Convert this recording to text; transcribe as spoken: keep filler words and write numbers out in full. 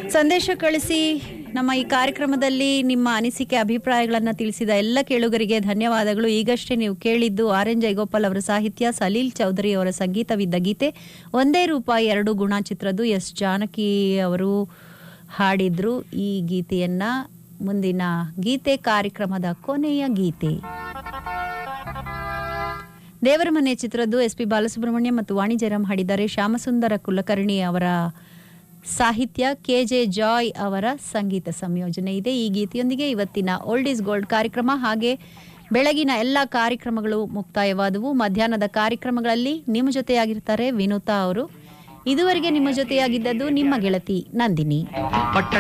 ಸಂದೇಶ ಕಳಿಸಿ ನಮ್ಮ ಈ ಕಾರ್ಯಕ್ರಮದಲ್ಲಿ ನಿಮ್ಮ ಅನಿಸಿಕೆ ಅಭಿಪ್ರಾಯಗಳನ್ನು ತಿಳಿಸಿದ ಎಲ್ಲ ಕೇಳುಗರಿಗೆ ಧನ್ಯವಾದಗಳು. ಈಗಷ್ಟೇ ನೀವು ಕೇಳಿದ್ದು ಆರ್ ಎನ್ ಜಯಗೋಪಾಲ್ ಅವರ ಸಾಹಿತ್ಯ, ಸಲೀಲ್ ಚೌಧರಿ ಅವರ ಸಂಗೀತವಿದ್ದ ಗೀತೆ ಒಂದೇ ರೂಪಾಯಿ ಎರಡು ಗುಣ ಚಿತ್ರದ್ದು. ಎಸ್ ಜಾನಕಿ ಅವರು ಹಾಡಿದ್ರು ಈ ಗೀತೆಯನ್ನ. ಮುಂದಿನ ಗೀತೆ ಕಾರ್ಯಕ್ರಮದ ಕೊನೆಯ ಗೀತೆ ದೇವರ ಮನೆ ಚಿತ್ರದ್ದು. ಎಸ್ ಪಿ ಬಾಲಸುಬ್ರಹ್ಮಣ್ಯ ಮತ್ತು ವಾಣಿ ಜಯರಾಮ್ ಹಾಡಿದ್ದಾರೆ. ಶ್ಯಾಮಸುಂದರ ಕುಲಕರ್ಣಿ ಅವರ ಸಾಹಿತ್ಯ, ಕೆ ಜೆ ಜಾಯ್ ಅವರ ಸಂಗೀತ ಸಂಯೋಜನೆ ಇದೆ. ಈ ಗೀತೆಯೊಂದಿಗೆ ಇವತ್ತಿನ ಓಲ್ಡ್ ಈಸ್ ಗೋಲ್ಡ್ ಕಾರ್ಯಕ್ರಮ ಹಾಗೆ ಬೆಳಗಿನ ಎಲ್ಲ ಕಾರ್ಯಕ್ರಮಗಳು ಮುಕ್ತಾಯವಾದವು. ಮಧ್ಯಾಹ್ನದ ಕಾರ್ಯಕ್ರಮಗಳಲ್ಲಿ ನಿಮ್ಮ ಜೊತೆಯಾಗಿರ್ತಾರೆ ವಿನೂತಾ ಅವರು. ಇದುವರೆಗೆ ನಿಮ್ಮ ಜೊತೆಯಾಗಿದ್ದದ್ದು ನಿಮ್ಮ ಗೆಳತಿ ನಂದಿನಿ.